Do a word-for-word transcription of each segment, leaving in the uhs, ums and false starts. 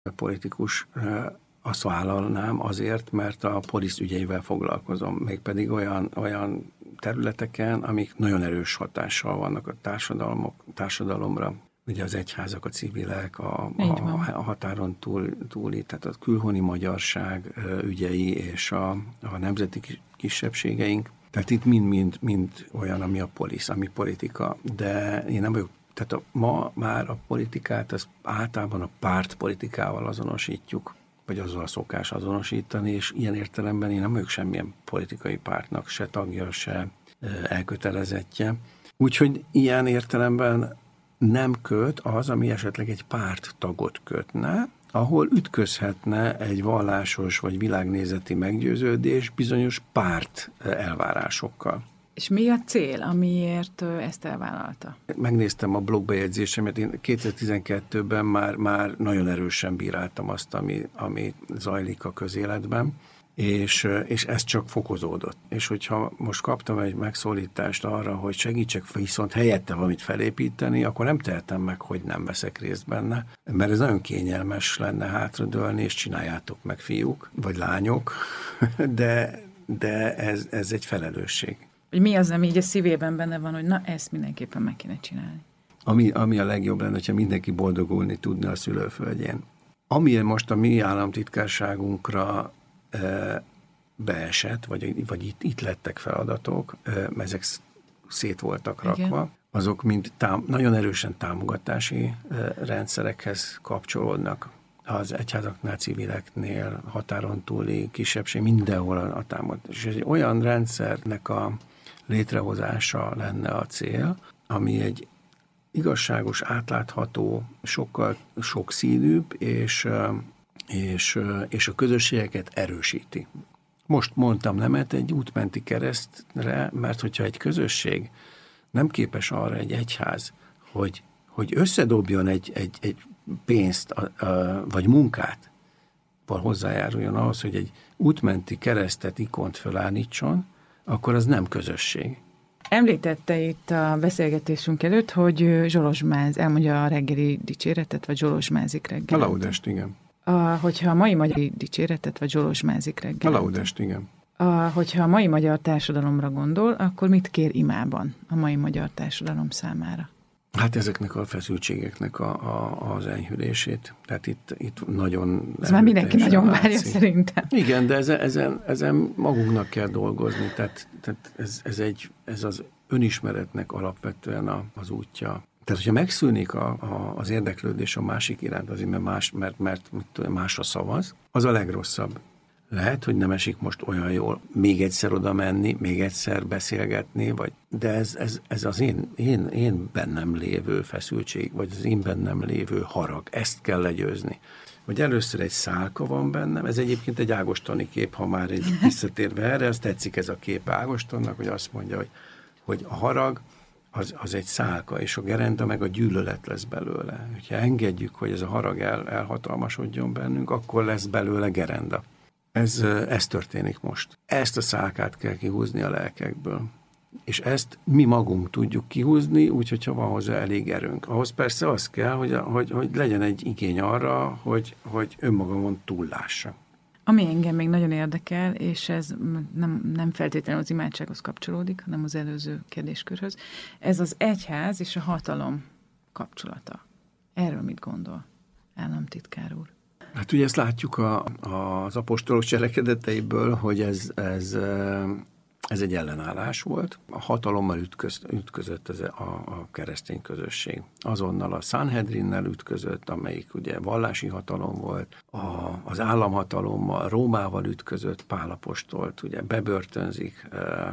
politikus, azt vállalnám azért, mert a polisz ügyeivel foglalkozom, mégpedig olyan, olyan területeken, amik nagyon erős hatással vannak a társadalmok, társadalomra. Ugye az egyházak, a civilek, a, a, a határon túl, túli, tehát a külhoni magyarság ügyei és a, a nemzeti kisebbségeink. Tehát itt mind-mind mind olyan, ami a polisz, ami politika. De én nem vagyok, tehát a, ma már a politikát az általában a pártpolitikával azonosítjuk, vagy azzal a szokás azonosítani, és ilyen értelemben én nem vagyok semmilyen politikai pártnak, se tagja, se elkötelezettje. Úgyhogy ilyen értelemben nem köt az, ami esetleg egy párttagot kötne, ahol ütközhetne egy vallásos vagy világnézeti meggyőződés bizonyos párt elvárásokkal. És mi a cél, amiért ezt elvállalta? Megnéztem a blogbejegyzésemet, én kétezer-tizenkettőben már, már nagyon erősen bíráltam azt, ami, ami zajlik a közéletben, és, és ez csak fokozódott. És hogyha most kaptam egy megszólítást arra, hogy segítsek viszont helyette valamit felépíteni, akkor nem tehetem meg, hogy nem veszek részt benne, mert ez nagyon kényelmes lenne hátradőlni, és csináljátok meg, fiúk, vagy lányok, de, de ez, ez egy felelősség. Hogy mi az, ami így a szívében benne van, hogy na, ezt mindenképpen meg kéne csinálni. Ami, ami a legjobb lenne, hogyha mindenki boldogulni tudna a szülőföldjén. Ami most a mi államtitkárságunkra e, beesett, vagy, vagy itt, itt lettek feladatok, e, ezek szét voltak rakva, igen. Azok mind tám, nagyon erősen támogatási e, rendszerekhez kapcsolódnak. Az egyházaknál, civileknél, határon túli kisebbség, mindenhol a támogatás. És egy olyan rendszernek a létrehozása lenne a cél, ami egy igazságos, átlátható, sokkal sokszínűbb, és, és, és a közösségeket erősíti. Most mondtam nemet egy útmenti keresztre, mert hogyha egy közösség nem képes arra, egy egyház, hogy, hogy összedobjon egy, egy, egy pénzt, a, a, vagy munkát, val hozzájáruljon ahhoz, hogy egy útmenti keresztet, ikont fölállítson, akkor az nem közösség. Említette itt a beszélgetésünk előtt, hogy zsolozsmáz, elmondja a reggeli dicséretet, vagy zsolozsmázik reggelit. A laudest, igen. A, hogyha a mai magyar dicséretet, vagy zsolozsmázik reggelit. A laudest, igen. A, hogyha a mai magyar társadalomra gondol, akkor mit kér imában a mai magyar társadalom számára? Hát ezeknek a feszültségeknek a, a, az enyhülését. Tehát itt, itt nagyon... Ez már mindenki nagyon várja szerintem. Igen, de ezen, ezen, ezen magunknak kell dolgozni. Tehát, tehát ez, ez, egy, ez az önismeretnek alapvetően a, az útja. Tehát, hogyha megszűnik a, a, az érdeklődés a másik iránt, azért mert, más, mert, mert másra szavaz, az a legrosszabb. Lehet, hogy nem esik most olyan jól még egyszer oda menni, még egyszer beszélgetni, vagy, de ez, ez, ez az én, én, én bennem lévő feszültség, vagy az én bennem lévő harag. Ezt kell legyőzni. Hogy először egy szálka van bennem, ez egyébként egy ágostoni kép, ha már egy visszatérve erre, az tetszik ez a kép Ágostonnak, hogy azt mondja, hogy, hogy a harag az, az egy szálka, és a gerenda meg a gyűlölet lesz belőle. Ha engedjük, hogy ez a harag el, elhatalmasodjon bennünk, akkor lesz belőle gerenda. Ez, ez történik most. Ezt a szálkát kell kihúzni a lelkekből. És ezt mi magunk tudjuk kihúzni, úgyhogy ha van hozzá elég erőnk. Ahhoz persze az kell, hogy, hogy, hogy legyen egy igény arra, hogy, hogy önmagamon túllássa. Ami engem még nagyon érdekel, és ez nem, nem feltétlenül az imádsághoz kapcsolódik, hanem az előző kérdéskörhöz, ez az egyház és a hatalom kapcsolata. Erről mit gondol, államtitkár úr? Hát ugye ezt látjuk a, a, az apostolok cselekedeteiből, hogy ez, ez, ez egy ellenállás volt. A hatalommal ütköz, ütközött ez a, a keresztény közösség. Azonnal a Sanhedrinnel ütközött, amelyik ugye vallási hatalom volt, a, az államhatalommal, Rómával ütközött, Pál apostolt, ugye bebörtönzik,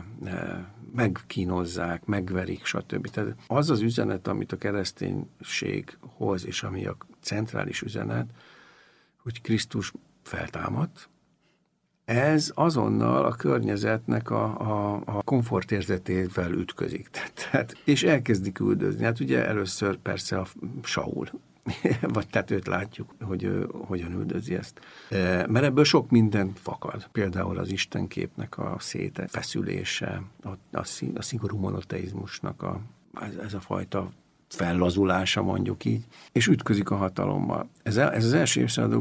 megkínozzák, megverik, stb. Tehát az az üzenet, amit a kereszténység hoz, és ami a centrális üzenet, hogy Krisztus feltámadt, ez azonnal a környezetnek a, a, a komfortérzetével ütközik. Tehát, és elkezdik üldözni. Hát ugye először persze a Saul, vagy tehát őt látjuk, hogy ő hogyan üldözi ezt. Mert ebből sok minden fakad. Például az istenképnek a szétfeszülése, a, a, a szigorú monoteizmusnak a, ez, ez a fajta fellazulása, mondjuk így, és ütközik a hatalommal. Ez, ez az első évszázadok